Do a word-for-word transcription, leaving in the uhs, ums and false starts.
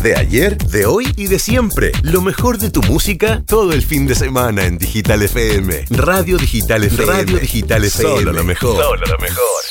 de ayer, de hoy y de siempre. Lo mejor de tu música todo el fin de semana en Digital F M. Radio Digital F M. Radio Digital F M. Solo lo mejor. Solo lo mejor.